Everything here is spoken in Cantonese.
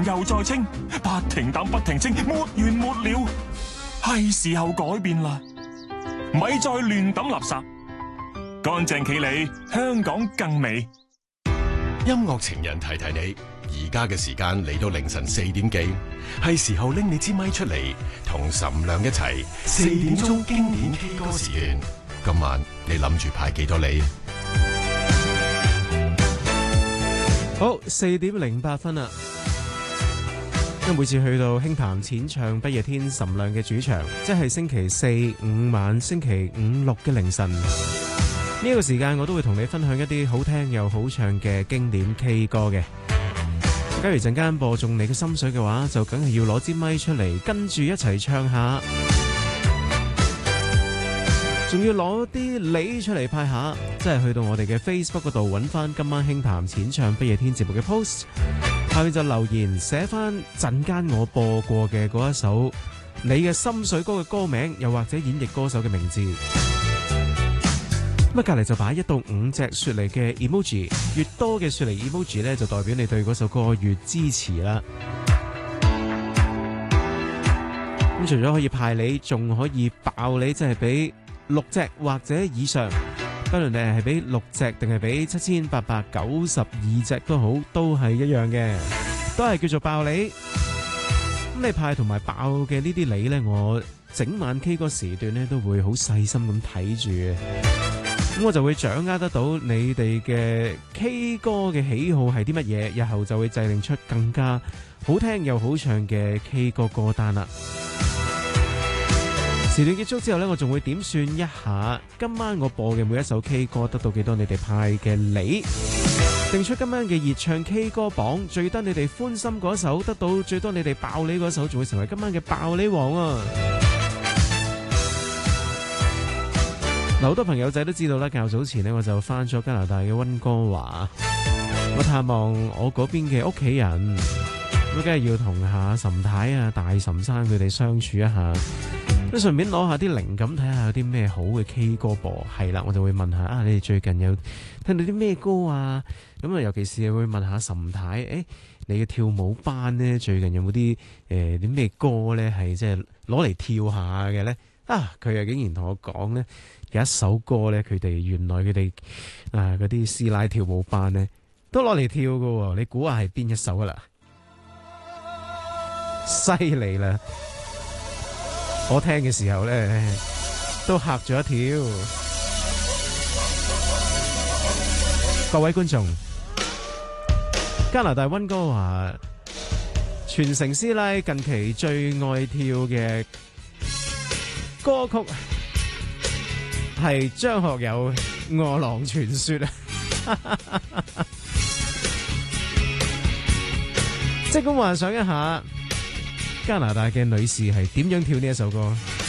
又再清，不停抌不停清，沒完沒了。係時候改變啦，咪再亂抌垃圾，乾淨企理，香港更美。 音樂情人提提你，而家嘅時間嚟到凌晨4點幾，係時候拎你支咪出嚟，同岑亮一齊4點鐘經典 K 歌時段。今晚你諗住派幾多梨？ 好，4點08分啦。因為每次去到輕談淺唱不夜天岑亮嘅主場，即係星期4、5晚、星期5、6嘅凌晨，呢個時間我都會同你分享一啲好聽又好唱嘅經典 K 歌嘅。假如陣間播中你嘅心水嘅話，就梗係要攞支咪出嚟跟住一齊唱下，仲要攞啲梨出嚟派下，即係去到我哋嘅 Facebook 嗰度揾翻今晚輕談淺唱不夜天節目嘅 post， 下面就留言寫翻陣間我播過嘅嗰一首你嘅心水歌嘅歌名，又或者演繹歌手嘅名字。咁隔離就擺1到5隻雪梨嘅 emoji， 越多嘅雪梨 emoji 咧，就代表你對嗰首歌越支持啦。咁除咗可以派你，仲可以爆你，即係俾6隻或者以上，不論你係俾6隻定係俾7892隻都好，都係一樣嘅，都係叫做爆梨。咁你派同埋爆嘅呢啲梨呢，我整晚 K 歌時段呢都會好細心咁睇住嘅，咁我就會掌握得到你哋嘅 K 歌嘅喜好係啲乜嘢，日後就會制定出更加好聽又好唱嘅 K 歌歌單啦。時段結束之後呢，我仲會點算一下今晚我播嘅每一首 K 歌得到幾多你哋派嘅梨，定出今晚嘅熱唱 K 歌榜，最得你哋歡心嗰首，得到最多你哋爆梨嗰首，仲會成為今晚嘅爆梨王啊！好多朋友仔都知道啦，較早前呢，我就返咗加拿大嘅溫哥華，我探望我嗰邊嘅屋企人，咁梗係要同下岑太啊、大岑生佢哋相處一下。咁順便攞下啲靈感，睇下有啲咩好嘅 K 歌播。係啦，我就會問下啊，你哋最近有聽到啲咩歌啊？咁啊，尤其是會問下岑太，你嘅跳舞班咧，最近有冇啲啲咩歌咧，係即係攞嚟跳下嘅咧？啊，佢又竟然同我講咧，有一首歌咧，原來佢哋嗰啲師奶跳舞班咧，都攞嚟跳噶喎。你估下係邊一首啊啦？犀利啦！我聽嘅時候咧，都嚇咗一跳。各位觀眾，加拿大溫哥華全城師奶近期最愛跳嘅歌曲係張學友《餓狼傳說》啊！即管幻想一下，加拿大嘅女士係點樣跳呢一首歌？